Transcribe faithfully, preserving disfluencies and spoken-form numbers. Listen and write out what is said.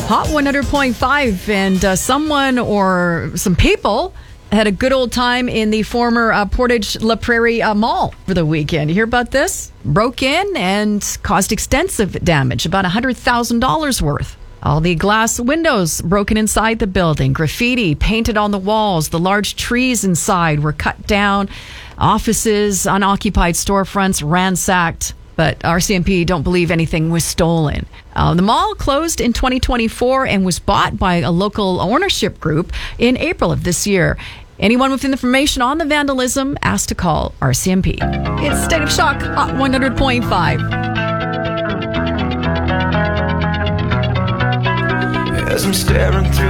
Hot one hundred point five, and uh, someone or some people had a good old time in the former uh, Portage La Prairie uh, Mall for the weekend. You hear about this? Broke in and caused extensive damage, about one hundred thousand dollars worth. All the glass windows broken inside the building, graffiti painted on the walls, the large trees inside were cut down, offices, unoccupied storefronts ransacked. But R C M P don't believe anything was stolen. Uh, the mall closed in twenty twenty-four and was bought by a local ownership group in April of this year. Anyone with information on the vandalism asked to call R C M P. It's State of Shock, Hot one hundred point five. As I'm staring through